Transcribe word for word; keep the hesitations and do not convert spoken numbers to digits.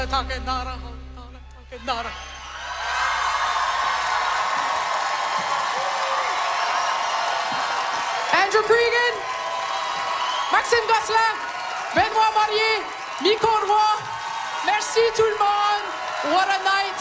Andrew Cregan, Maxime Gosselin, Benoît Marier, Miko Roy. Merci tout le monde. What a night.